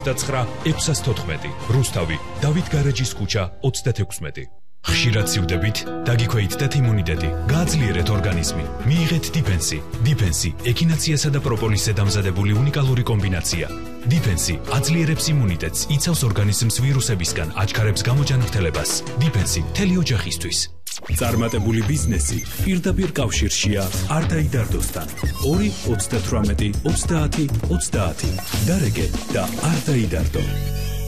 614 რუსთავი დავით გარეჯის ქუჩა 36. ხშირად სივდებით, დაგიქვეითდეთ იმუნიტეტი, გააძლიერეთ ორგანიზმი, მიიღეთ დიფენსი. დიფენსი ექინაციასა და პროპოლისზე დამზადებული უნიკალური კომბინაცია. დიფენსი აძლიერებს იმუნიტეტს, იცავს ორგანიზმს ვირუსებისგან, აჩქარებს გამოჯანმრთელებას. დიფენსი მთელი ოჯახისთვის. წარმატებული ბიზნესი პირდაპირ კავშირშია არტაიდარდოსთან. 2 38 30 30. დარეგე და არტაიდარდო.